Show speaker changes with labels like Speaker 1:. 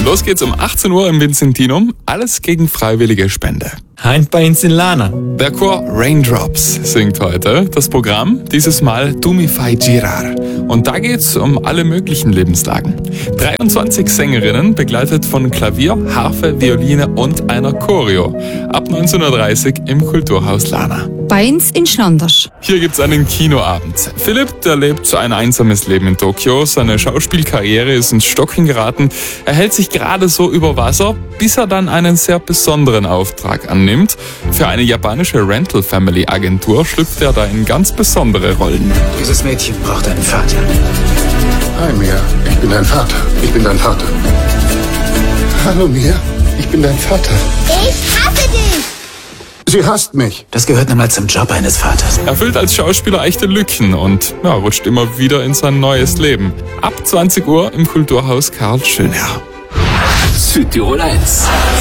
Speaker 1: Los geht's um 18 Uhr im Vincentinum. Alles gegen freiwillige Spende.
Speaker 2: Heint bei uns in Lana.
Speaker 1: Der Chor Raindrops singt heute. Das Programm dieses Mal Tu mi fai girar. Und da geht's um alle möglichen Lebenslagen. 23 Sängerinnen, begleitet von Klavier, Harfe, Violine und einer Choreo. Ab 19:30 Uhr im Kulturhaus Lana.
Speaker 3: Bei uns in Schlanders.
Speaker 1: Hier gibt's einen Kinoabend. Philipp, der lebt ein einsames Leben in Tokio. Seine Schauspielkarriere ist ins Stocken geraten. Er hält sich gerade so über Wasser, bis er dann einen sehr besonderen Auftrag annimmt. Für eine japanische Rental-Family-Agentur schlüpft er da in ganz besondere Rollen.
Speaker 4: Dieses Mädchen braucht einen Vater.
Speaker 5: Hi Mia, ich bin dein Vater. Ich bin dein Vater. Hallo Mia, ich bin dein Vater.
Speaker 6: Ich hasse dich!
Speaker 5: Sie hasst mich.
Speaker 4: Das gehört nun mal zum Job eines Vaters.
Speaker 1: Er füllt als Schauspieler echte Lücken und rutscht immer wieder in sein neues Leben. Ab 20 Uhr im Kulturhaus Karl Schönherr.
Speaker 7: Südtirol 1.